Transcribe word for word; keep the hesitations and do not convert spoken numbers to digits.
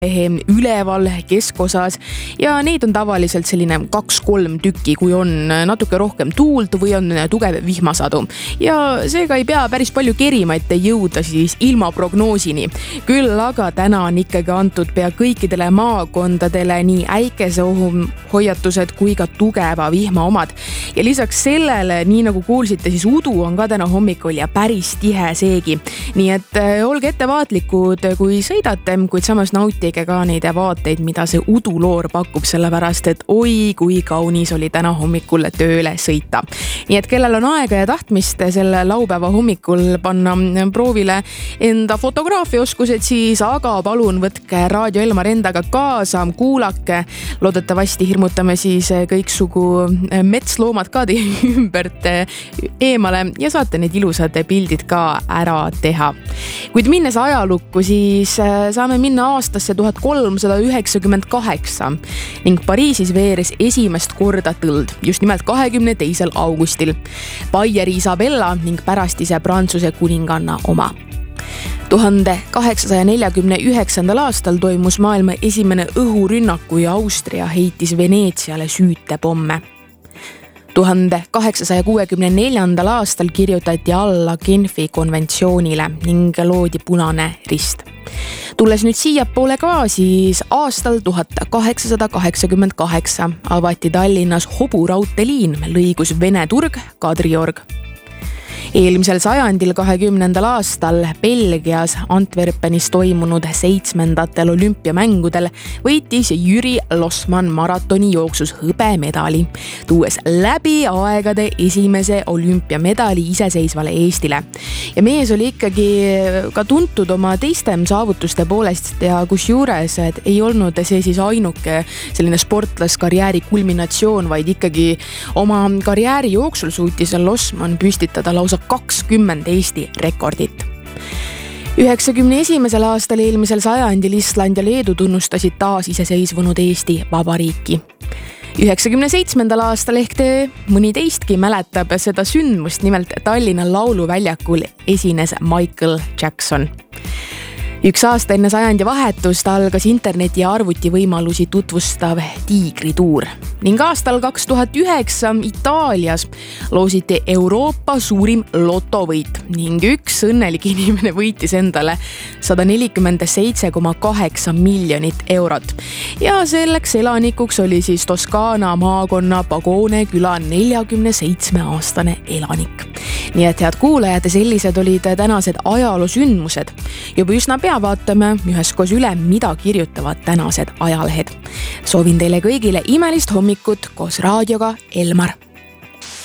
üleval keskosas ja neid on tavaliselt selline kaks-kolm tükki, kui on natuke rohkem tuult või on tugev vihmasadu. Ja seega ei pea päris palju kerima, et jõuda siis ilma prognoosini. Küll aga täna on ikkagi antud pea kõikidele maakondadele nii äikeseohu hoiatused kui ka tugeva vihma omad. Ja lisaks sellele, nii nagu kuulsite, siis udu on ka täna hommikul ja päris tihe seegi. Nii et olge ettevaatlikud, kui sõidate, kuid samas nautige ka neid vaateid, mida see uduloor pakub, sellepärast et oi, kui kaunis oli täna hommikul tööle sõita. Nii et kellel on aega ja tahtmist selle laupäeva hommikul panna proovile enda fotograafioskused, siis aga palun võtke Raadio Elmar endaga kaasa, kuulake. Loodetavasti hirmutame siis kõiksugu metsloomad ka ümbert eemale ja saate need ilusad pildid ka ära teha. Kuid minnes ajalukku, siis saame minna aastasse tuhat kolmsada üheksakümmend kaheksa ning Pariisis veeres esimest korda tõld, just nimelt kahekümne teisel augustil. Baieri Isabella ning pärastise Prantsuse kuninganna oma. tuhande kaheksasaja neljakümne üheksandal aastal toimus maailma esimene õhurünnak, kui Austria heitis Veneetsiale süütepomme. tuhande kaheksasaja kuuekümne neljandal aastal kirjutati alla Genfi konventsioonile ning loodi Punane Rist. Tulles nüüd siiapoole ka, siis aastal tuhat kaheksasada kaheksakümmend kaheksa avati Tallinnas hoburaudteeliin, lõigus Vene turg Kadriorg. Eelmisel sajandil kahekümnendal aastal Belgias Antwerpenis toimunud seitsmendatel olümpiamängudel võitis Jüri Losman maratoni jooksus hõbemedali, tuues läbi aegade esimese olümpiamedali iseseisvale Eestile. Ja mees oli ikkagi ka tuntud oma teistem saavutuste poolest ja kus juures, et ei olnud see siis ainuke selline sportlaskarjääri kulminatsioon, vaid ikkagi oma karjääri jooksul suutis Losman püstitada lausa kakskümmend Eesti rekordit. üheksakümne esimesel aastal eelmisel sajandil Island ja Leedu tunnustasid taas iseseisvunud Eesti Vabariiki. üheksakümne seitsmendal aastal ehk te mõni teistki mäletab seda sündmust, nimelt Tallinna Lauluväljakul esines Michael Jackson. Üks aasta enne sajandi vahetust algas interneti ja arvuti võimalusi tutvustav Tiigrituur ning aastal kaks tuhat üheksa Itaalias loositi Euroopa suurim lotovõit ning üks õnnelik inimene võitis endale sada nelikümmend seitse koma kaheksa miljonit eurot. Ja selleks elanikuks oli siis Toskaana maakonna Pagone küla neljakümne seitsme aastane elanik. Nii et head kuulajad, sellised olid tänased ajaloosündmused. Juba üsna pea vaatame üheskoos üle, mida kirjutavad tänased ajalehed. Soovin teile kõigile imelist hommikut koos raadioga Elmar.